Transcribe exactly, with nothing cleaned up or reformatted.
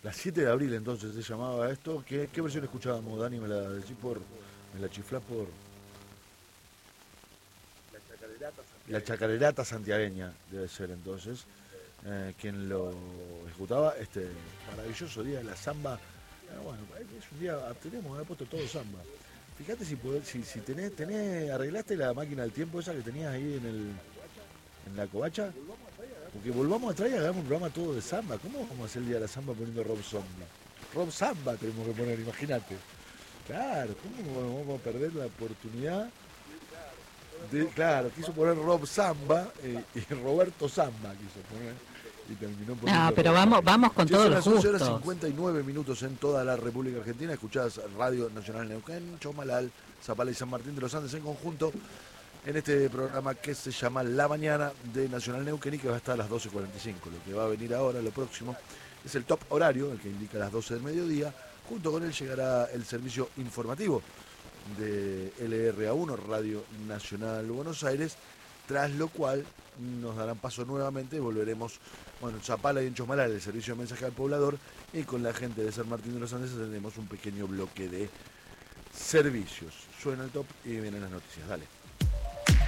Las siete de abril entonces se llamaba esto. ¿Qué, qué versión escuchábamos, Dani? Me la decís por. Me la chiflás por. La chacarerata La santiagueña. chacarerata santiagueña, debe ser entonces. Eh, quien lo ejecutaba, este maravilloso día de la samba. Eh, bueno, es un día. Tenemos que haber puesto todo samba. Fíjate si podés, si, si tenés, tenés, arreglaste la máquina del tiempo esa que tenías ahí en el en la covacha. Porque volvamos atrás y hagamos un programa todo de samba. ¿Cómo vamos a hacer el día de la samba poniendo Rob Zombie? Rob Samba tenemos que poner, imagínate. Claro, ¿cómo vamos a perder la oportunidad? De, claro, quiso poner Rob Samba eh, y Roberto Samba quiso poner y terminó Ah, poniendo pero Rob vamos, Zombie. vamos con Che, todos son los las once horas gustos. cincuenta y nueve minutos en toda la República Argentina. Escuchás Radio Nacional Neuquén, Chomalal, Zapala y San Martín de los Andes en conjunto en este programa que se llama La Mañana de Nacional Neuquén y que va a estar a las doce cuarenta y cinco. Lo que va a venir ahora, lo próximo, es el top horario, el que indica las doce del mediodía. Junto con él llegará el servicio informativo de L R A uno, Radio Nacional Buenos Aires, tras lo cual nos darán paso nuevamente y volveremos, bueno, en Zapala y en Chomalal, el servicio de mensaje al poblador, y con la gente de San Martín de los Andes tendremos un pequeño bloque de servicios. Suena el top y vienen las noticias, dale.